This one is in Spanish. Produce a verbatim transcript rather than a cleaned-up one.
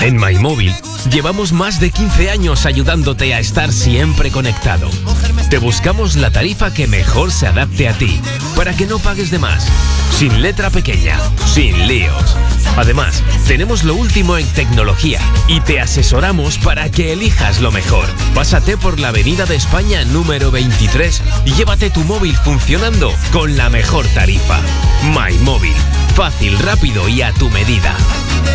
En MyMóvil llevamos más de quince años ayudándote a estar siempre conectado. Te buscamos la tarifa que mejor se adapte a ti, para que no pagues de más. Sin letra pequeña, sin líos. Además, tenemos lo último en tecnología y te asesoramos para que elijas lo mejor. Pásate por la Avenida de España número veintitrés y llévate tu móvil funcionando con la mejor tarifa. MyMóvil. Fácil, rápido y a tu medida.